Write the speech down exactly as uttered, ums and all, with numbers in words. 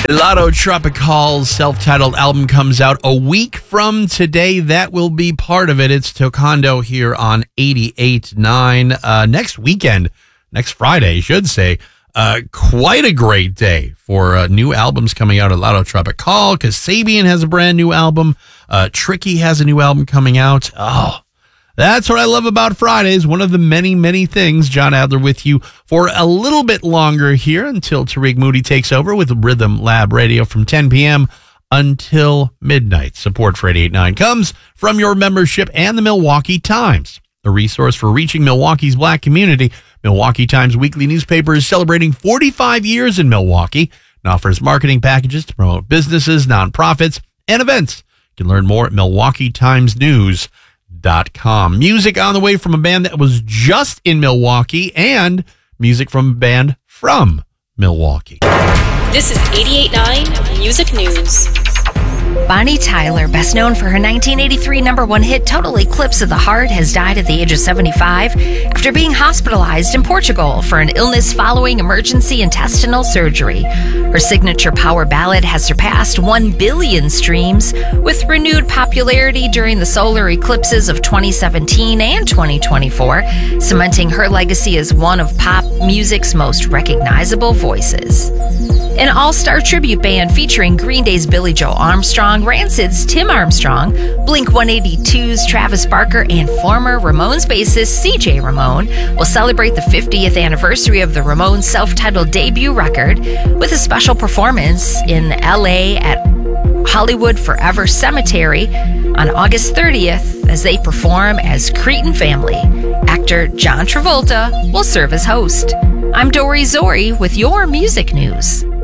Helado Tropical's self-titled album comes out a week from today. That will be part of it. It's Tocando here on eighty-eight point nine. Uh, next weekend, next Friday, I should say, uh, quite a great day for uh, new albums coming out. Helado Tropical, Kasabian has a brand new album. Uh, Tricky has a new album coming out. Oh, that's what I love about Fridays. One of the many, many things. John Adler with you for a little bit longer here until Tariq Moody takes over with Rhythm Lab Radio from ten p.m. until midnight. Support for eighty-eight point nine comes from your membership and the Milwaukee Times, a resource for reaching Milwaukee's Black community. Milwaukee Times weekly newspaper is celebrating forty-five years in Milwaukee and offers marketing packages to promote businesses, nonprofits, and events. You can learn more at milwaukee times news dot com. Music on the way from a band that was just in Milwaukee and music from a band from Milwaukee. This is eighty-eight point nine Music News. Bonnie Tyler, best known for her nineteen eighty-three number one hit Total Eclipse of the Heart, has died at the age of seventy-five after being hospitalized in Portugal for an illness following emergency intestinal surgery. Her signature power ballad has surpassed one billion streams, with renewed popularity during the solar eclipses of twenty seventeen and twenty twenty-four, cementing her legacy as one of pop music's most recognizable voices. An all-star tribute band featuring Green Day's Billie Joe Armstrong, Rancid's Tim Armstrong, Blink one eighty-two's Travis Barker, and former Ramones bassist C J Ramone will celebrate the fiftieth anniversary of the Ramones' self-titled debut record with a special performance in L A at Hollywood Forever Cemetery on August thirtieth as they perform as Cretin Family. Actor John Travolta will serve as host. I'm Dory Zori with your music news.